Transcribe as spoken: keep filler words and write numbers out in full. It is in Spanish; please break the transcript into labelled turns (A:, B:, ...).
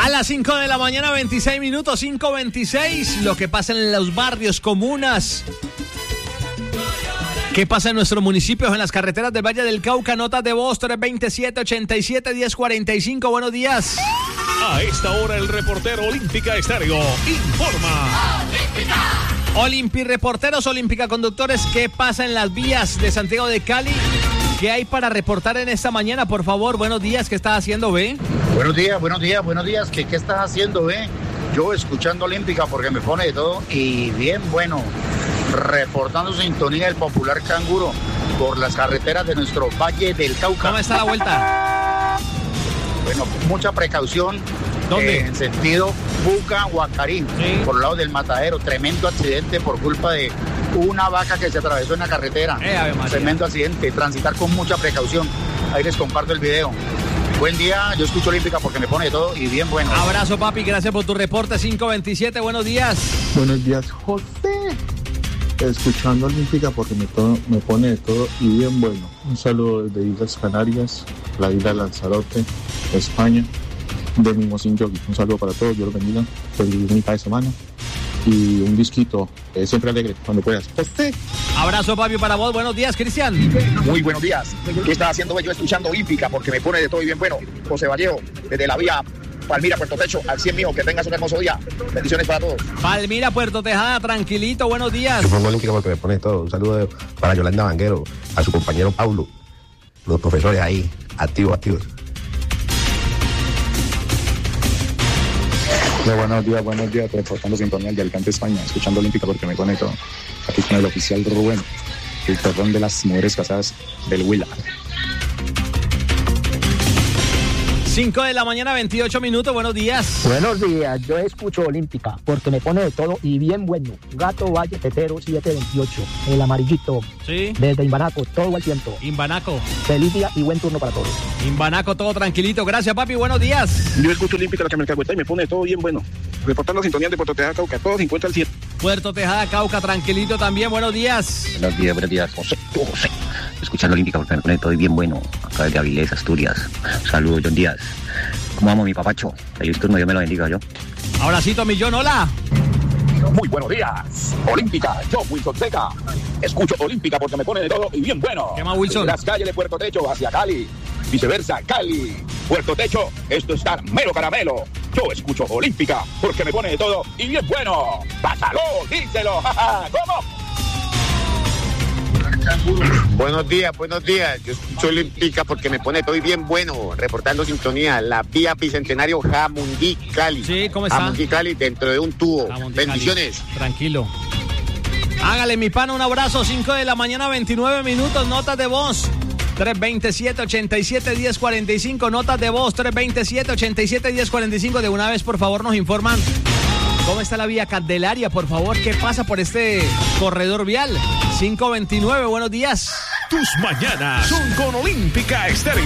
A: A las cinco de la mañana, veintiséis minutos, cinco veintiséis. Lo que pasa en los barrios, comunas. ¿Qué pasa en nuestros municipios, en las carreteras del Valle del Cauca? Notas de voz, tres veintisiete, ochenta y siete, diez cuarenta y cinco. Buenos días.
B: A esta hora el reportero Olímpica Estéreo informa.
A: ¡Olímpica! Olimpi reporteros, Olímpica conductores, ¿qué pasa en las vías de Santiago de Cali? ¿Qué hay para reportar en esta mañana, por favor? Buenos días, ¿qué estás haciendo, B?
C: Buenos días, buenos días, buenos días. ¿Qué, qué estás haciendo, B? Yo escuchando Olímpica porque me pone de todo y bien bueno. Reportando sintonía del popular canguro por las carreteras de nuestro Valle del Cauca.
A: ¿Cómo está la vuelta?
C: Bueno, mucha precaución.
A: ¿Dónde?
C: Eh, en sentido Buga, Huacarín, sí. Por el lado del Matadero. Tremendo accidente por culpa de una vaca que se atravesó en la carretera.
A: Eh,
C: Tremendo accidente. Transitar con mucha precaución. Ahí les comparto el video. Buen día, yo escucho Olímpica porque me pone de todo y bien bueno.
A: Abrazo, papi, gracias por tu reporte. cinco veintisiete, buenos días.
D: Buenos días, José. Escuchando Olímpica porque me, todo, me pone de todo y bien bueno. Un saludo desde Islas Canarias, la isla de Lanzarote, España, de Mimosín Yogi. Un saludo para todos, Dios los bendiga. Feliz mitad de semana. Y un disquito, eh, siempre alegre, cuando puedas. José.
A: Abrazo, papi, para vos. Buenos días, Cristian.
E: Muy buenos días. ¿Qué estás haciendo yo escuchando Olímpica? Porque me pone de todo y bien bueno. José Vallejo, desde la vía Palmira, Puerto Techo, al cien mijo. Que tengas un hermoso día. Bendiciones para todos.
A: Palmira, Puerto Tejada, tranquilito. Buenos días.
F: Yo pongo Olímpica porque me pone de todo. Un saludo de, para Yolanda Vanguero, a su compañero Paulo, los profesores ahí, activos, activos.
D: Hola, buenos días, buenos días, reportando sintonía de Alicante, España, escuchando Olímpica porque me pone todo. Aquí con el oficial Rubén, el perdón de las mujeres casadas del Huila.
A: cinco de la mañana, veintiocho minutos, buenos días.
G: Buenos días, yo escucho Olímpica porque me pone de todo y bien bueno. Gato Valle Tetero siete veintiocho, el amarillito.
A: Sí.
G: Desde Imbanaco, todo al tiempo.
A: Imbanaco.
G: Feliz día y buen turno para todos.
A: Imbanaco, todo tranquilito. Gracias, papi, buenos días.
E: Yo escucho Olímpica, la que me alcahueta y me pone de todo bien bueno. Reportando sintonía de Puerto Tejada, Cauca, todo se encuentra al cien.
A: Puerto Tejada, Cauca, tranquilito también, buenos días.
H: Buenos días, buenos días, José, José. Escuchando Olímpica porque me pone todo bien bueno. Acá desde Avilés, Asturias. Saludos, John Díaz. ¿Cómo vamos, mi papacho? Feliz turno, Dios me lo bendiga, yo.
A: Abracito, millón, hola.
E: Muy buenos días. Olímpica, yo, Wilson Seca. Escucho Olímpica porque me pone de todo y bien bueno.
A: ¿Qué más, Wilson?
E: Las calles de Puerto Techo hacia Cali. Viceversa, Cali. Puerto Techo, esto está mero caramelo. Yo escucho Olímpica porque me pone de todo y bien bueno. Pásalo, díselo. ¿Cómo?
C: Buenos días, buenos días. Yo escucho Olímpica porque me pone todo y bien bueno. Reportando sintonía, la vía Bicentenario Jamundí, Cali.
A: Sí, ¿cómo está?
C: Jamundí, Cali, dentro de un tubo.
A: Jamundí,
C: bendiciones.
A: Cali. Tranquilo. Hágale, mi pana, un abrazo. cinco de la mañana, veintinueve minutos. Notas de voz. tres veintisiete, ochenta y siete, diez cuarenta y cinco. Notas de voz. tres veintisiete, ochenta y siete, diez cuarenta y cinco. De una vez, por favor, nos informan cómo está la vía Candelaria, por favor. ¿Qué pasa por este corredor vial? cinco veintinueve, buenos días.
B: Tus mañanas son con Olímpica Estéreo.